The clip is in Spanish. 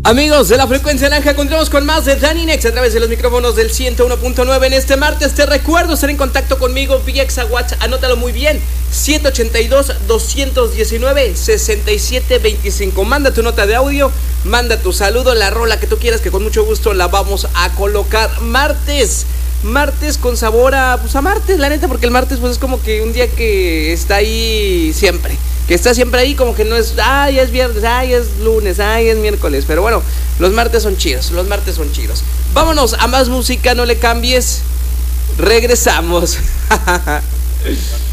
Amigos de la frecuencia naranja, continuamos con más de Dani Nex a través de los micrófonos del 101.9 en este martes. Te recuerdo estar en contacto conmigo vía WhatsApp, anótalo muy bien, 782-219-6725. Manda tu nota de audio, manda tu saludo, la rola que tú quieras, que con mucho gusto la vamos a colocar. Martes con sabor a, pues a martes, la neta, porque el martes pues es como que un día que está ahí siempre. Que está siempre ahí, como que no es, ya es viernes, ya es lunes, ya es miércoles. Pero bueno, los martes son chidos. Vámonos a más música, no le cambies. Regresamos.